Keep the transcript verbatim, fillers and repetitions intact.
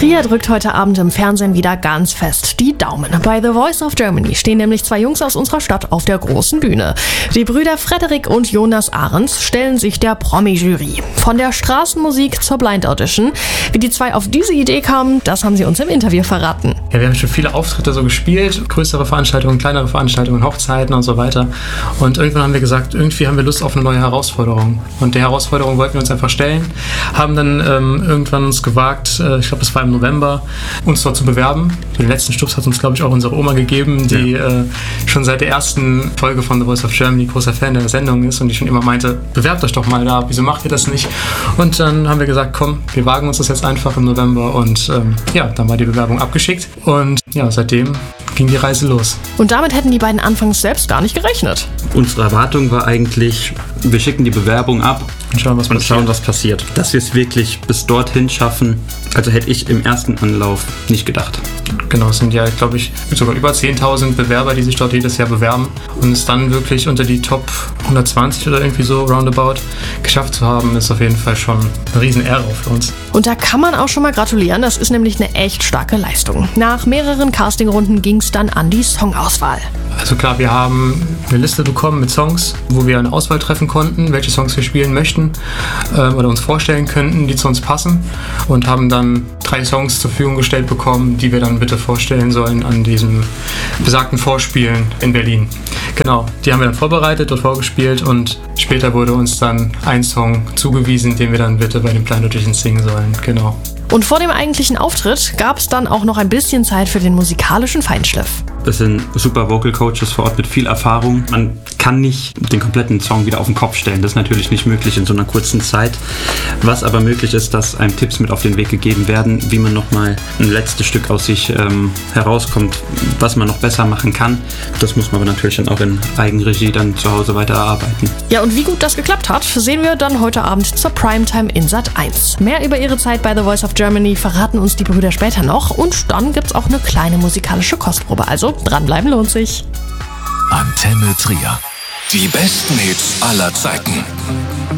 Trier drückt heute Abend im Fernsehen wieder ganz fest die Daumen. Bei The Voice of Germany stehen nämlich zwei Jungs aus unserer Stadt auf der großen Bühne. Die Brüder Frederik und Jonas Ahrens stellen sich der Promi-Jury. Von der Straßenmusik zur Blind Audition. Wie die zwei auf diese Idee kamen, das haben sie uns im Interview verraten. Ja, wir haben schon viele Auftritte so gespielt, größere Veranstaltungen, kleinere Veranstaltungen, Hochzeiten und so weiter. Und irgendwann haben wir gesagt, irgendwie haben wir Lust auf eine neue Herausforderung. Und der Herausforderung wollten wir uns einfach stellen. Haben dann ähm, irgendwann uns gewagt, äh, ich glaube, das war im November, uns dort zu bewerben. Den letzten Stups hat uns, glaube ich, auch unsere Oma gegeben, die ja. äh, schon seit der ersten Folge von The Voice of Germany großer Fan der Sendung ist und die schon immer meinte, bewerbt euch doch mal da, wieso macht ihr das nicht? Und dann haben wir gesagt, komm, wir wagen uns das jetzt einfach im November und ähm, ja, dann war die Bewerbung abgeschickt und ja, seitdem ging die Reise los. Und damit hätten die beiden anfangs selbst gar nicht gerechnet. Unsere Erwartung war eigentlich, wir schicken die Bewerbung ab und schauen, was, und passiert. schauen, was passiert. Dass wir es wirklich bis dorthin schaffen, also hätte ich im ersten Anlauf nicht gedacht. Genau, es sind ja, glaube ich, sogar über zehntausend Bewerber, die sich dort jedes Jahr bewerben. Und es dann wirklich unter die Top hundertzwanzig oder irgendwie so roundabout geschafft zu haben, ist auf jeden Fall schon eine riesen Ehre für uns. Und da kann man auch schon mal gratulieren, das ist nämlich eine echt starke Leistung. Nach mehreren Castingrunden ging es dann an die Songauswahl. Also klar, wir haben eine Liste bekommen mit Songs, wo wir eine Auswahl treffen konnten, welche Songs wir spielen möchten äh, oder uns vorstellen könnten, die zu uns passen und haben dann drei Songs zur Verfügung gestellt bekommen, die wir dann bitte vorstellen sollen an diesem besagten Vorspielen in Berlin. Genau, die haben wir dann vorbereitet, dort vorgespielt und später wurde uns dann ein Song zugewiesen, den wir dann bitte bei den Blind Auditions singen sollen. Genau. Und vor dem eigentlichen Auftritt gab es dann auch noch ein bisschen Zeit für den musikalischen Feinschliff. Das sind super Vocal Coaches vor Ort mit viel Erfahrung. Man kann nicht den kompletten Song wieder auf den Kopf stellen. Das ist natürlich nicht möglich in so einer kurzen Zeit. Was aber möglich ist, dass einem Tipps mit auf den Weg gegeben werden, wie man nochmal ein letztes Stück aus sich ähm, herauskommt, was man noch besser machen kann. Das muss man aber natürlich dann auch in Eigenregie dann zu Hause weiter erarbeiten. Ja, und wie gut das geklappt hat, sehen wir dann heute Abend zur Primetime in Sat eins. Mehr über ihre Zeit bei The Voice of Germany verraten uns die Brüder später noch und dann gibt's auch eine kleine musikalische Kostprobe. Also dranbleiben lohnt sich. Antenne Trier. Die besten Hits aller Zeiten.